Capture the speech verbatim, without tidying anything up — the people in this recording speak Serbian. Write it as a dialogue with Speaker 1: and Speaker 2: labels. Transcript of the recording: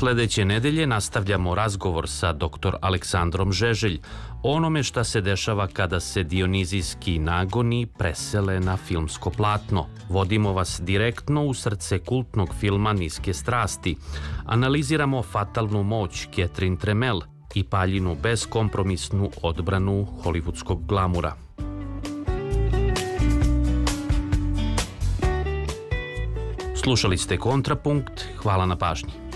Speaker 1: Sledeće nedelje nastavljamo razgovor sa doktor Aleksandrom Žeželj o onome šta se dešava kada se dionizijski nagoni presele na filmsko platno. Vodimo vas direktno u srce kultnog filma Niske strasti. Analiziramo fatalnu moć Catherine Tremel i Paljinu beskompromisnu odbranu hollywoodskog glamura. Slušali ste Kontrapunkt, hvala na pažnji.